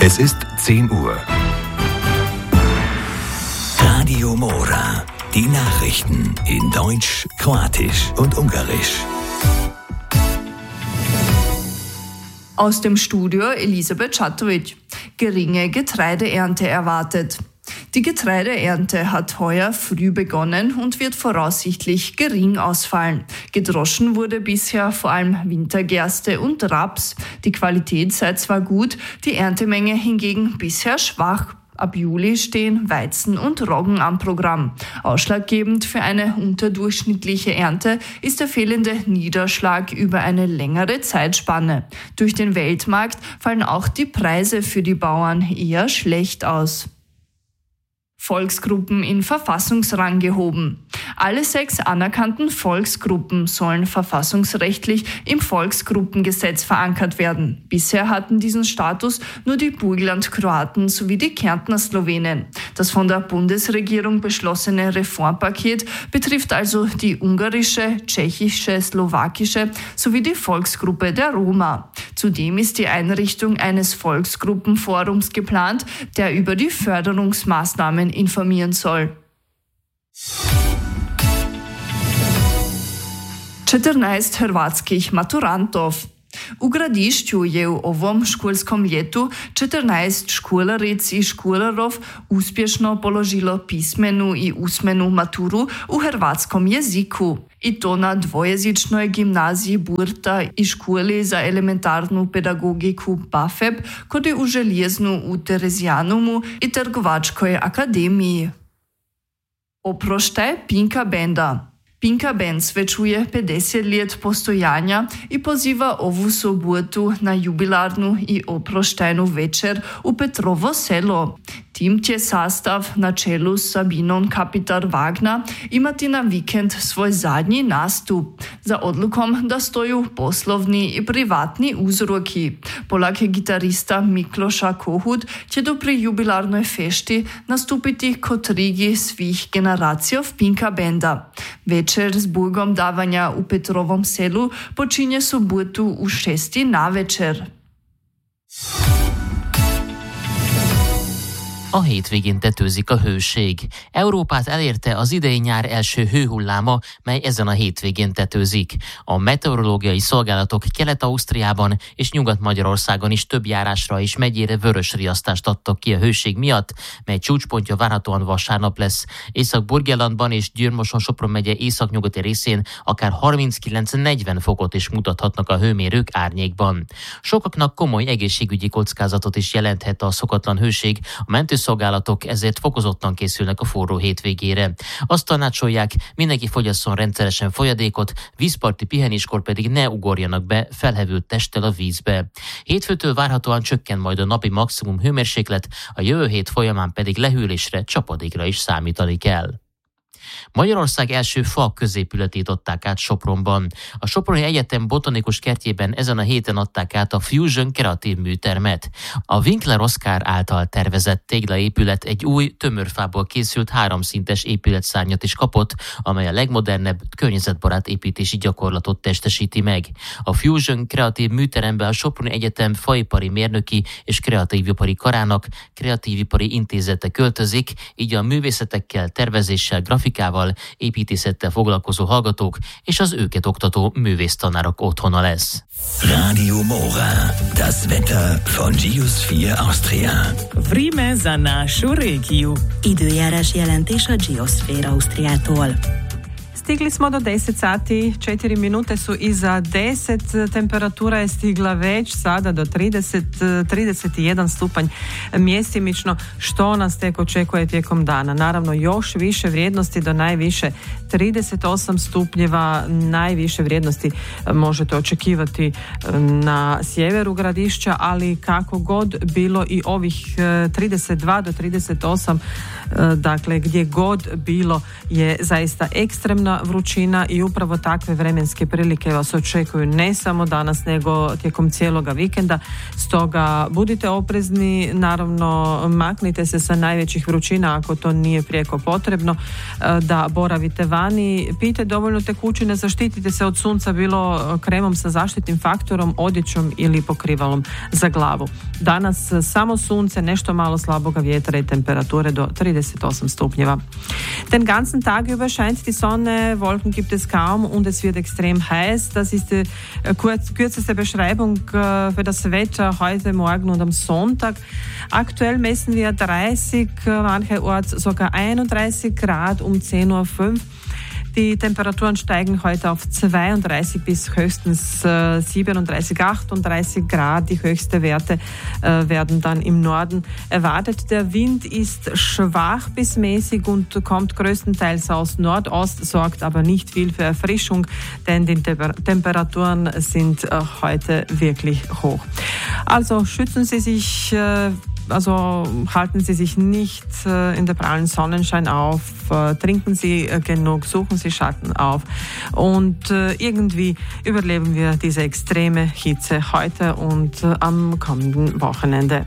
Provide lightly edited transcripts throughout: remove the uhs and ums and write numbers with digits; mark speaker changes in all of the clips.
Speaker 1: Es ist 10 Uhr. Radio Mora. Die Nachrichten in Deutsch, Kroatisch und Ungarisch.
Speaker 2: Aus dem Studio Elisabeth Čatović. Geringe Getreideernte erwartet. Die Getreideernte hat heuer früh begonnen und wird voraussichtlich gering ausfallen. Gedroschen wurde bisher vor allem Wintergerste und Raps. Die Qualität sei zwar gut, die Erntemenge hingegen bisher schwach. Ab Juli stehen Weizen und Roggen am Programm. Ausschlaggebend für eine unterdurchschnittliche Ernte ist der fehlende Niederschlag über eine längere Zeitspanne. Durch den Weltmarkt fallen auch die Preise für die Bauern eher schlecht aus. Volksgruppen in Verfassungsrang gehoben. Alle 6 anerkannten Volksgruppen sollen verfassungsrechtlich im Volksgruppengesetz verankert werden. Bisher hatten diesen Status nur die Burgenland-Kroaten sowie die Kärntner Slowenen. Das von der Bundesregierung beschlossene Reformpaket betrifft also die ungarische, tschechische, slowakische sowie die Volksgruppe der Roma. Zudem ist die Einrichtung eines Volksgruppenforums geplant, der über die Förderungsmaßnahmen informieren soll. 14 hrvatskih maturantov. U Gradišću je u ovom školskom ljetu 14 školaric i školarov uspješno položilo pismenu i usmenu maturu u hrvatskom jeziku. I to na dvojezičnoj gimnaziji Burta i školi za elementarnu pedagogiku BAFEB, kod u Željeznu u Terezijanumu i Trgovačkoj akademiji. Oproštaj Pinka Benda. Pinka Band svečuje 50 let postojanja i poziva ovu sobotu na jubilarnu i oproštajnu večer u Petrovo selo. Tim će sastav na čelu s Sabinom Kapitar-Wagner imati na vikend svoj zadnji nastup. Za odlukom da stoju poslovni i privatni uzroki. Poleg gitarista Mikloša Kohut će do pri jubilarnoj fešti nastupiti kot rigi svih generacijov Pinka Benda. Večer s bugom davanja u Petrovom selu počinje sobotu u 6 navečer.
Speaker 3: A hétvégén tetőzik a hőség. Európát elérte az idei nyár első hőhulláma, mely ezen a hétvégén tetőzik. A meteorológiai szolgálatok Kelet-Ausztriában és Nyugat-Magyarországon is több járásra és megyére vörös riasztást adtak ki a hőség miatt, mely csúcspontja várhatóan vasárnap lesz. Észak-Burgenlandban és Győr-Moson-Sopron megye északnyugati részén akár 39-40 fokot is mutathatnak a hőmérők árnyékban. Sokaknak komoly egészségügyi kockázatot is jelenthet a szokatlan hőség, a mentőszolgálatok ezért fokozottan készülnek a forró hétvégére. Azt tanácsolják, mindenki fogyasszon rendszeresen folyadékot, vízparti pihenéskor pedig ne ugorjanak be felhevült testtel a vízbe. Hétfőtől várhatóan csökken majd a napi maximum hőmérséklet, a jövő hét folyamán pedig lehűlésre, csapadékra is számítani kell. Magyarország első fa középületét adták át Sopronban. A Soproni Egyetem botanikus kertjében ezen a héten adták át a Fusion kreatív műtermet. A Winkler Oskar által tervezett téglaépület egy új, tömörfából készült 3 szintes épületszárnyat is kapott, amely a legmodernebb, környezetbarát építési gyakorlatot testesíti meg. A Fusion kreatív műterembe a Soproni Egyetem faipari mérnöki és kreatívipari karának kreatívipari intézete költözik, így a művészetekkel, tervezéssel, grafikával, építészettel foglalkozó hallgatók és az őket oktató művésztanárok otthona lesz.
Speaker 1: Radio Mora, das Wetter von Geosphere Austria.
Speaker 4: Vreme za našu regiju.
Speaker 5: Időjárás jelentés a Geosphere Austriától.
Speaker 4: Stigli smo do 10 sati, 4 minute su iza 10, temperatura je stigla već sada do 31 stupanj mjestimično, što nas tek očekuje tijekom dana. Naravno, još više vrijednosti do najviše 38 stupnjeva, najviše vrijednosti možete očekivati na sjeveru Gradišća, ali kako god bilo i ovih 32 do 38, dakle gdje god bilo je zaista ekstremna vrućina i upravo takve vremenske prilike vas očekuju ne samo danas nego tijekom cijeloga vikenda. Stoga budite oprezni, naravno maknite se sa najvećih vrućina ako to nije prijeko potrebno, da boravite van dani, pijte dovoljno tekućine, zaštitite se od sunca bilo kremom sa zaštitnim faktorom, odjećom ili pokrivalom za glavu. Danas samo sunce, nešto malo slaboga vjetra i temperature do 38 stupnjeva. Den ganzen Tag über scheint die Sonne, Wolken gibt es kaum und es wird extrem heiß. Das ist die kürzeste Beschreibung für das Wetter heute, morgen und am Sonntag. Aktuell messen wir 30, mancherorts sogar 31 Grad um 10.05 Uhr. Die Temperaturen steigen heute auf 32 bis höchstens 37, 38 Grad. Die höchsten Werte werden dann im Norden erwartet. Der Wind ist schwach bis mäßig und kommt größtenteils aus Nordost, sorgt aber nicht viel für Erfrischung, denn die Temperaturen sind heute wirklich hoch. Also schützen Sie sich, halten Sie sich nicht in der prallen Sonnenschein auf, trinken Sie genug, suchen Sie Schatten auf und irgendwie überleben wir diese extreme Hitze heute und am kommenden Wochenende.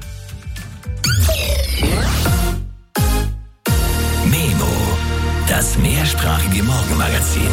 Speaker 1: Memo, das mehrsprachige Morgenmagazin.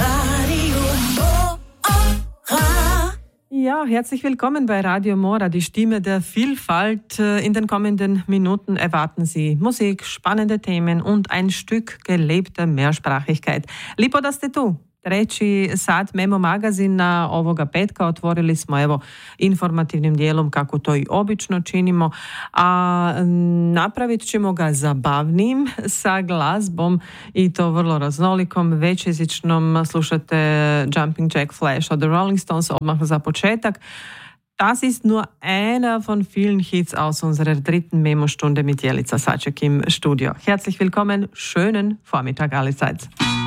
Speaker 4: Ja, herzlich willkommen bei Radio Mora, die Stimme der Vielfalt. In den kommenden Minuten erwarten Sie Musik, spannende Themen und ein Stück gelebter Mehrsprachigkeit. Lipo da ste tu. Treći sat Memo magazina ovoga petka otvorili smo informativnim dijelom kako to i obično činimo, a napravit ćemo ga zabavnim sa glazbom i to vrlo raznolikom, većjezičnom. Slušate Jumping Jack Flash od The Rolling Stones odmah za početak. Das ist nur einer von vielen Hits aus unserer dritten Memo-Stunde mit Jelica Saček im Studio. Herzlich willkommen, schönen Vormittag allerseits.